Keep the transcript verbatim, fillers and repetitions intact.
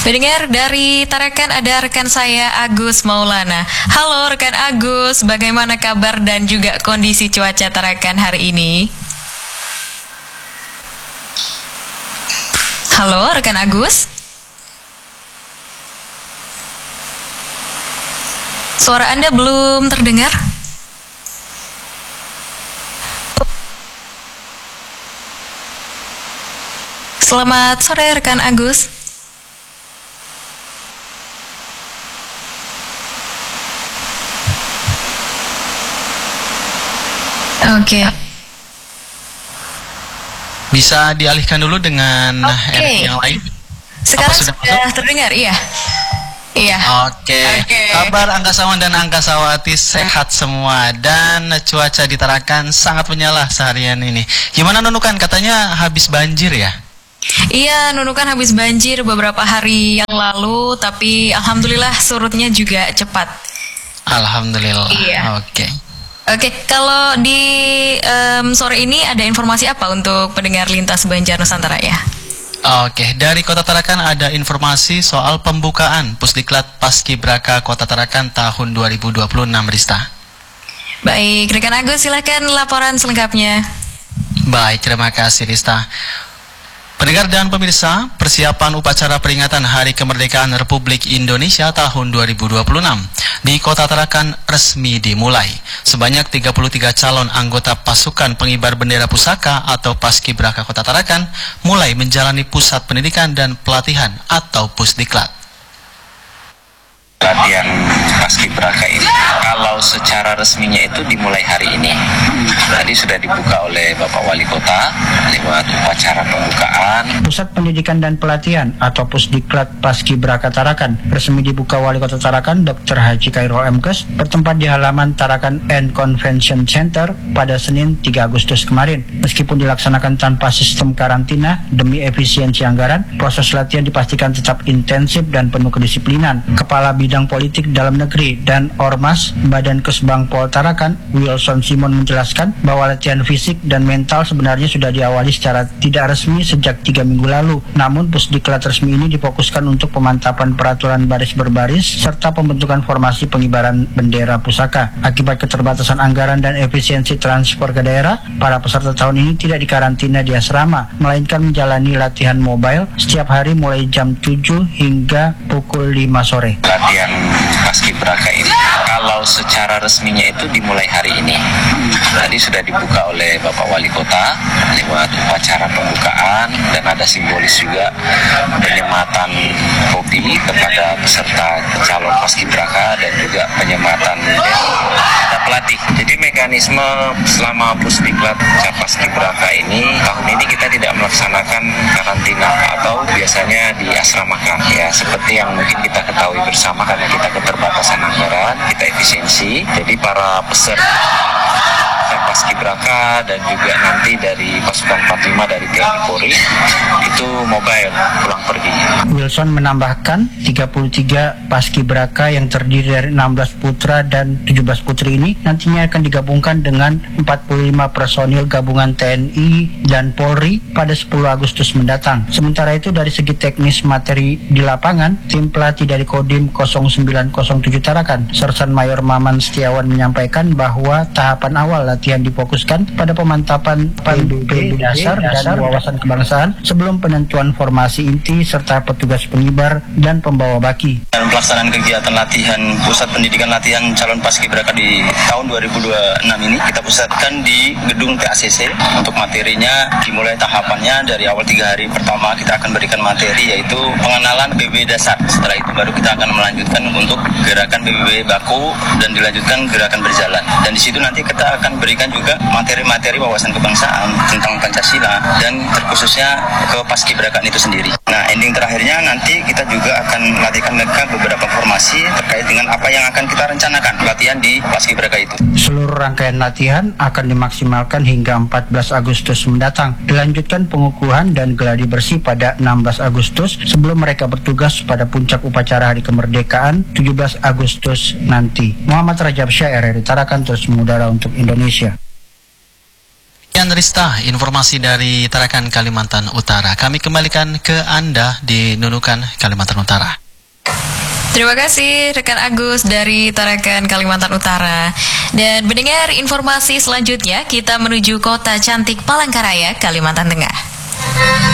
Pendengar dari Tarakan ada rekan saya Agus Maulana. Halo rekan Agus, bagaimana kabar dan juga kondisi cuaca Tarakan hari ini? Halo rekan Agus. Suara Anda belum terdengar? Selamat sore rekan Agus. Oke. Okay. Bisa dialihkan dulu dengan okay. yang lain. Sekarang sudah, sudah terdengar, iya. Iya. Oke. Okay. Okay. Kabar angkasawan dan angkasawati sehat semua dan cuaca di Tarakan sangat menyala seharian ini. Gimana Nunukan? Katanya habis banjir ya? Iya, Nunukan habis banjir beberapa hari yang lalu, tapi alhamdulillah surutnya juga cepat. Alhamdulillah. Iya. Oke. Okay. Oke, kalau di um, sore ini ada informasi apa untuk pendengar Lintas Banjar Nusantara ya? Oke, dari Kota Tarakan ada informasi soal pembukaan Pusdiklat Paskibraka Kota Tarakan tahun dua ribu dua puluh enam, Rista. Baik, rekan Agus silakan laporan selengkapnya. Baik, terima kasih Rista. Pendengar dan pemirsa, persiapan upacara peringatan Hari Kemerdekaan Republik Indonesia tahun dua ribu dua puluh enam di Kota Tarakan resmi dimulai. Sebanyak tiga puluh tiga calon anggota pasukan pengibar bendera pusaka atau Paskibraka Kota Tarakan mulai menjalani pusat pendidikan dan pelatihan atau Pusdiklat. Latihan Paskibraka ini kalau secara resminya itu dimulai hari ini. Tadi sudah dibuka oleh Bapak Wali Kota lewat upacara pembukaan. Pusat Pendidikan dan Pelatihan atau Pusdiklat Paskibraka Tarakan resmi dibuka Wali Kota Tarakan Doktor Haji Khairul Emkes bertempat di halaman Tarakan and Convention Center pada Senin tiga Agustus kemarin. Meskipun dilaksanakan tanpa sistem karantina demi efisiensi anggaran, proses latihan dipastikan tetap intensif dan penuh kedisiplinan. Kepala Bidang Politik Dalam Negeri dan Ormas Badan Kesbang Pol Tarakan, Wilson Simon menjelaskan bahwa latihan fisik dan mental sebenarnya sudah diawali secara tidak resmi sejak tiga minggu lalu. Namun Pusdiklat resmi ini difokuskan untuk pemantapan peraturan baris berbaris serta pembentukan formasi pengibaran bendera pusaka. Akibat keterbatasan anggaran dan efisiensi transfer ke daerah, para peserta tahun ini tidak dikarantina di asrama, melainkan menjalani latihan mobile setiap hari mulai jam tujuh hingga pukul lima sore. Latihan Paskibraka ini kalau secara resminya itu dimulai hari ini. Tadi sudah dibuka oleh Bapak Wali Kota lewat upacara pembukaan dan ada simbolis juga penyematan topi kepada peserta calon Paskibraka dan juga penyematan bendera pelatih. Jadi mekanisme selama Pusdiklat Paskibraka ini tahun ini kita tidak melaksanakan karantina atau biasanya diasramakan ya, seperti yang mungkin kita ketahui bersama karena kita keterbatasan anggaran, kita efisiensi. Jadi para peserta Paskibraka dan juga nanti dari pasukan empat puluh lima dari T N I Polri itu mobile pulang pergi. Wilson menambahkan tiga puluh tiga Paskibraka yang terdiri dari enam belas putra dan tujuh belas putri ini nantinya akan digabungkan dengan empat puluh lima personil gabungan T N I dan Polri pada sepuluh Agustus mendatang. Sementara itu dari segi teknis materi di lapangan, tim pelatih dari Kodim nol sembilan nol tujuh Tarakan, Sersan Mayor Maman Setiawan menyampaikan bahwa tahapan awal latihan difokuskan pada pemantapan P B B dasar dan wawasan kebangsaan sebelum penentuan formasi inti serta petugas pengibar dan pembawa baki. Dalam pelaksanaan kegiatan latihan pusat pendidikan latihan calon Paskibraka di tahun dua ribu dua puluh enam ini kita pusatkan di gedung T A C C. Untuk materinya dimulai tahapannya dari awal tiga hari pertama kita akan berikan materi yaitu pengenalan P B B dasar. Setelah itu baru kita akan melanjutkan untuk gerakan P B B baku dan dilanjutkan gerakan berjalan. Dan di situ nanti kita akan berikan juga materi-materi wawasan kebangsaan tentang Pancasila dan terkhususnya ke Paskibrakaan itu sendiri. Nah, ending terakhirnya nanti kita juga akan melatihkan mereka beberapa formasi terkait dengan apa yang akan kita rencanakan latihan di Paskibraka itu. Seluruh rangkaian latihan akan dimaksimalkan hingga empat belas Agustus mendatang. Dilanjutkan pengukuhan dan geladi bersih pada enam belas Agustus sebelum mereka bertugas pada puncak upacara Hari Kemerdekaan tujuh belas Agustus nanti. Muhammad Rajab Syah, R R I Tarakan, terus mengudara untuk Indonesia. Demikian Rista, informasi dari Tarakan Kalimantan Utara. Kami kembalikan ke Anda di Nunukan Kalimantan Utara. Terima kasih rekan Agus dari Tarakan Kalimantan Utara. Dan mendengar informasi selanjutnya, kita menuju kota cantik Palangkaraya, Kalimantan Tengah.